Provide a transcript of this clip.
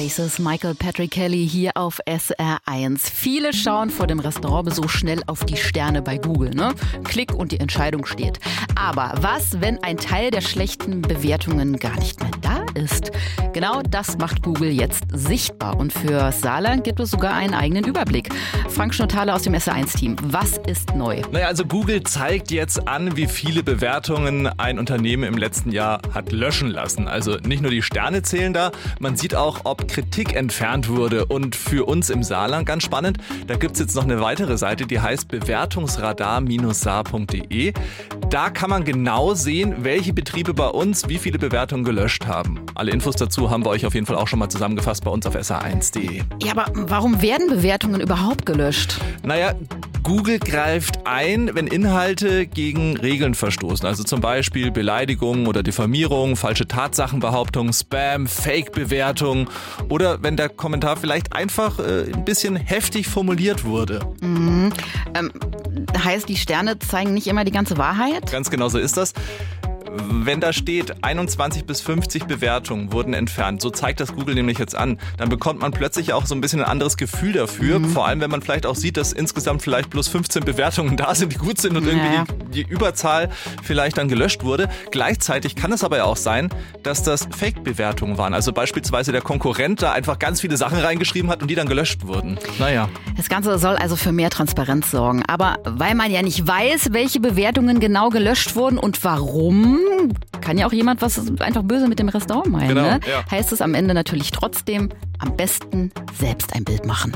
Oasis, Michael Patrick Kelly hier auf SR1. Viele schauen vor dem Restaurantbesuch schnell auf die Sterne bei Google, ne? Klick und die Entscheidung steht. Aber was, wenn ein Teil der schlechten Bewertungen gar nicht mehr da ist? Genau das macht Google jetzt sichtbar. Und für Saarland gibt es sogar einen eigenen Überblick. Frank Schnottale aus dem SR1-Team. Was ist neu? Naja, also Google zeigt jetzt an, wie viele Bewertungen ein Unternehmen im letzten Jahr hat löschen lassen. Also nicht nur die Sterne zählen da, man sieht auch, ob Kritik entfernt wurde. Und für uns im Saarland, ganz spannend, da gibt es jetzt noch eine weitere Seite, die heißt bewertungsradar-saar.de. Da kann man genau sehen, welche Betriebe bei uns wie viele Bewertungen gelöscht haben. Alle Infos dazu haben wir euch auf jeden Fall auch schon mal zusammengefasst bei uns auf sr1.de. Ja, aber warum werden Bewertungen überhaupt gelöscht? Naja, Google greift ein, wenn Inhalte gegen Regeln verstoßen. Also zum Beispiel Beleidigungen oder Diffamierung, falsche Tatsachenbehauptungen, Spam, Fake-Bewertungen oder wenn der Kommentar vielleicht einfach ein bisschen heftig formuliert wurde. Heißt, die Sterne zeigen nicht immer die ganze Wahrheit? Ganz genau so ist das. Wenn da steht, 21 bis 50 Bewertungen wurden entfernt, so zeigt das Google nämlich jetzt an, dann bekommt man plötzlich auch so ein bisschen ein anderes Gefühl dafür. Vor allem, wenn man vielleicht auch sieht, dass insgesamt vielleicht bloß 15 Bewertungen da sind, die gut sind und irgendwie die Überzahl vielleicht dann gelöscht wurde. Gleichzeitig kann es aber ja auch sein, dass das Fake-Bewertungen waren. Also beispielsweise der Konkurrent da einfach ganz viele Sachen reingeschrieben hat und die dann gelöscht wurden. Naja. Das Ganze soll also für mehr Transparenz sorgen. Aber weil man ja nicht weiß, welche Bewertungen genau gelöscht wurden und warum, kann ja auch jemand was einfach böse mit dem Restaurant meinen. Genau, ne? ja. Heißt es am Ende natürlich trotzdem, am besten selbst ein Bild machen.